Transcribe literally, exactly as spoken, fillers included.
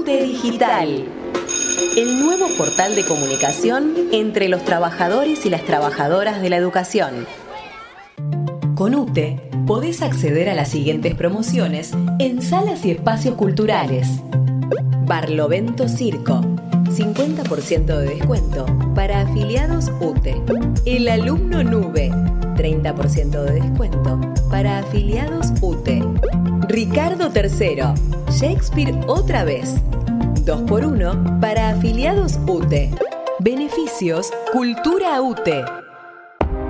UTE Digital, el nuevo portal de comunicación entre los trabajadores y las trabajadoras de la educación. Con UTE podés acceder a las siguientes promociones en salas y espacios culturales. Barlovento Circo, cincuenta por ciento de descuento para afiliados UTE. El Alumno Nube, treinta por ciento de descuento para afiliados UTE. Ricardo tercero, Shakespeare otra vez, dos por uno para afiliados UTE. Beneficios Cultura UTE.